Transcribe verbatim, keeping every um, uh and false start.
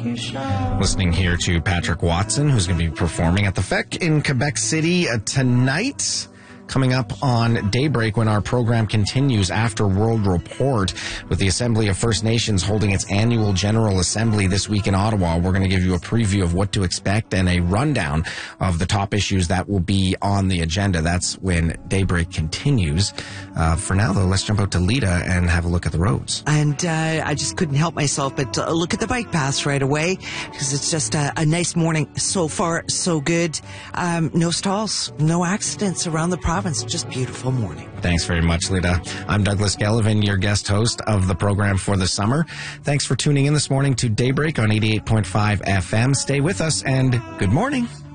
Listening here to Patrick Watson, who's going to be performing at the F E C in Quebec City uh, tonight. Coming up on Daybreak when our program continues after World Report with the Assembly of First Nations holding its annual General Assembly this week in Ottawa. We're going to give you a preview of what to expect and a rundown of the top issues that will be on the agenda. That's when Daybreak continues. Uh, for now, though, let's jump out to Lita and have a look at the roads. And uh, I just couldn't help myself but uh, look at the bike paths right away because it's just a, a nice morning. So far, so good. Um, no stalls, no accidents around the province. Just beautiful morning. Thanks very much, Lita. I'm Douglas Gallivan, your guest host of the program for the summer. Thanks for tuning in this morning to Daybreak on eighty-eight point five F M. Stay with us and good morning.